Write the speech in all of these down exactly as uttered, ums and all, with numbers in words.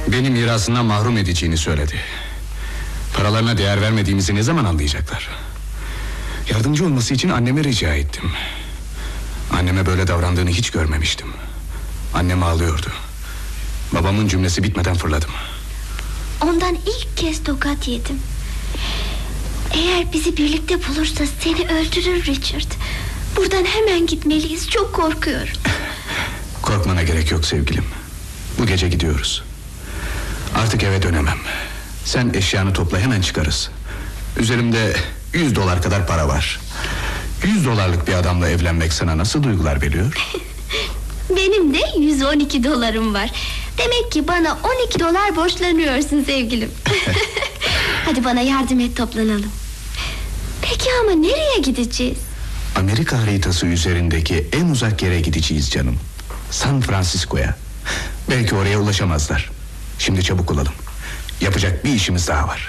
Beni mirasından mahrum edeceğini söyledi. Paralarına değer vermediğimizi ne zaman anlayacaklar? Yardımcı olması için anneme rica ettim. Anneme böyle davrandığını hiç görmemiştim. Annem ağlıyordu. Babamın cümlesi bitmeden fırladım. Ondan ilk kez tokat yedim. Eğer bizi birlikte bulursa seni öldürür Richard. Buradan hemen gitmeliyiz, çok korkuyorum. Korkmana gerek yok sevgilim. Bu gece gidiyoruz. Artık eve dönemem. Sen eşyanı topla, hemen çıkarız. Üzerimde yüz dolar kadar para var. Yüz dolarlık bir adamla evlenmek sana nasıl duygular veriyor? Benim de yüz on iki dolarım var. Demek ki bana on iki dolar borçlanıyorsun sevgilim. Hadi bana yardım et, toplanalım. Peki ama nereye gideceğiz? Amerika haritası üzerindeki en uzak yere gideceğiz canım. San Francisco'ya. Belki oraya ulaşamazlar. Şimdi çabuk olalım. Yapacak bir işimiz daha var.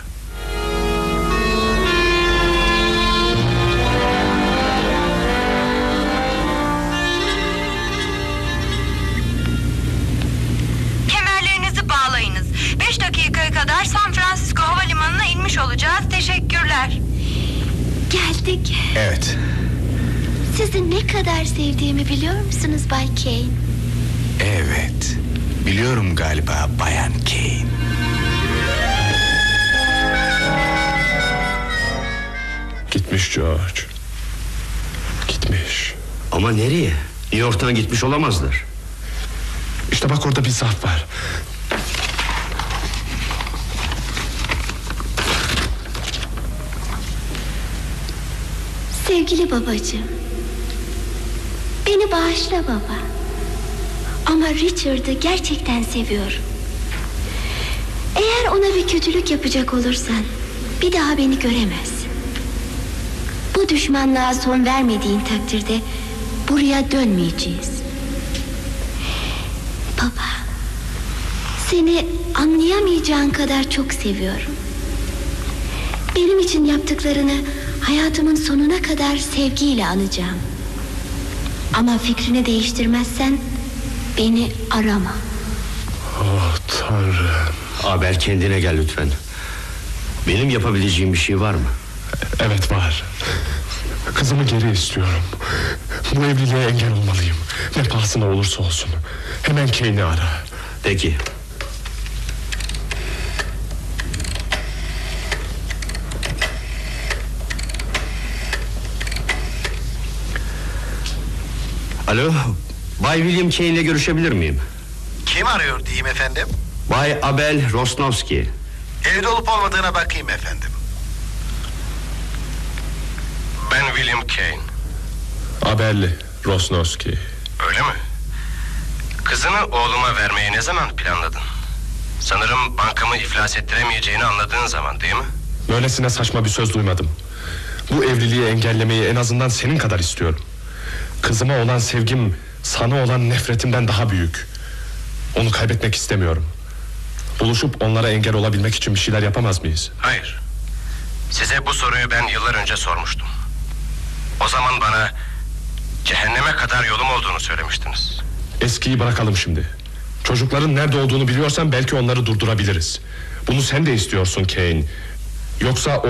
Kemerlerinizi bağlayınız. Beş dakikaya kadar San Francisco havalimanına inmiş olacağız. Teşekkürler. Geldik. Evet. Sizi ne kadar sevdiğimi biliyor musunuz Bay Kane? Evet. Biliyorum galiba Bayan Kane. Gitmiş George. Gitmiş. Ama nereye? New York'tan gitmiş olamazlar. İşte bak, orada bir zarf var. Sevgili babacığım, beni bağışla baba. Ama Richard'ı gerçekten seviyorum. Eğer ona bir kötülük yapacak olursan bir daha beni göremez. Bu düşmanlığa son vermediğin takdirde buraya dönmeyeceğiz. Baba, seni anlayamayacağın kadar çok seviyorum. Benim için yaptıklarını hayatımın sonuna kadar sevgiyle anacağım. Ama fikrini değiştirmezsen beni arama. Oh Tanrım. Haber, kendine gel lütfen. Benim yapabileceğim bir şey var mı? Evet var. Kızımı geri istiyorum. Bu evliliğe engel olmalıyım. Ne pahasına olursa olsun. Hemen Kane'i ara. Peki. Alo, Bay William Kane ile görüşebilir miyim? Kim arıyor diyeyim efendim? Bay Abel Rosnovski. Evde olup olmadığına bakayım efendim. Ben William Kane. Abel Rosnovski. Öyle mi? Kızını oğluma vermeyi ne zaman planladın? Sanırım bankamı iflas ettiremeyeceğini anladığın zaman, değil mi? Böylesine saçma bir söz duymadım. Bu evliliği engellemeyi en azından senin kadar istiyorum. Kızıma olan sevgim sana olan nefretimden daha büyük. Onu kaybetmek istemiyorum. Buluşup onlara engel olabilmek için bir şeyler yapamaz mıyız? Hayır. Size bu soruyu ben yıllar önce sormuştum. O zaman bana cehenneme kadar yolum olduğunu söylemiştiniz. Eskiyi bırakalım şimdi. Çocukların nerede olduğunu biliyorsan belki onları durdurabiliriz. Bunu sen de istiyorsun Kane. Yoksa o